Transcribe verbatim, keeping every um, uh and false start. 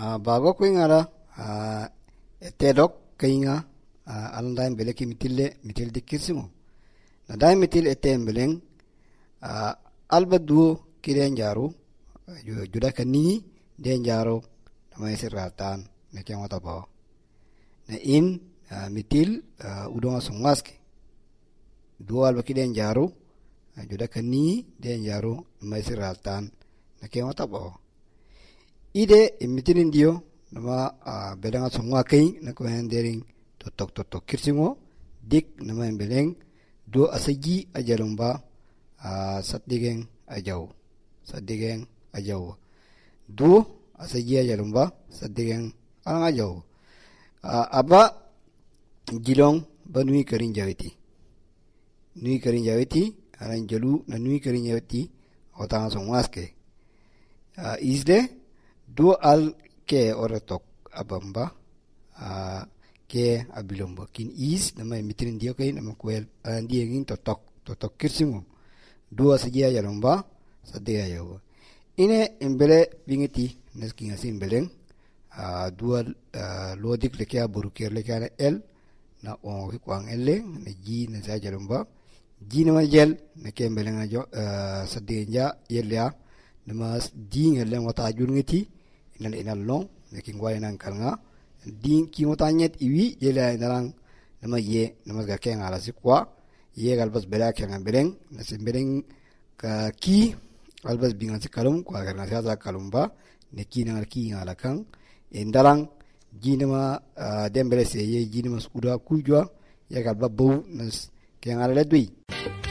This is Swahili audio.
bago ko ngara etedok kainga alanda mbele ki mitille mitil dikirsimu na dai mitil etembeleng alba duo kiren jaru juda kani den jaro namai siratan ne kemata ba na in mitil udonga songaski duo alba kiden jaru juda kani den jaro namai siratan ne kemata ba ide imitilin dio nama bedanga songa kai na ko handering totok totok kirsingo dik nama beleng do asagi ajalumba satdigeng ajau satdigeng ajau do asagi ajalumba satdigeng ang ajau aba jilong banui karin jawiti nui karin jawiti aran jalu na nui karin jawiti otang songwaske isde do al ke oratok abamba ke abilomba kin is nama mitrin dia kai nama kuel dia ngin totok totok kirsingo dua saja ya lomba sadia ya wa ine embele bingeti neskinga simbeleng dua lodik lekia buruker lekia el na on kwang elle na ji na saja lomba ji nama jel na ke embeleng ajo sadia yelia nama di ngelle wata ajurngeti inan inan long neking wala nang kalnga din ki motanyet iwi yela narang nama ye nama ga kenga la sikwa ye galbas bela kenga beleng na simbeleng ka ki galbas binga sikalum kwa garna sa kalumba ne ki na ki ngala kang endarang jinama dembele se ye jinama skuda kujwa ye galba bu nas kenga la dui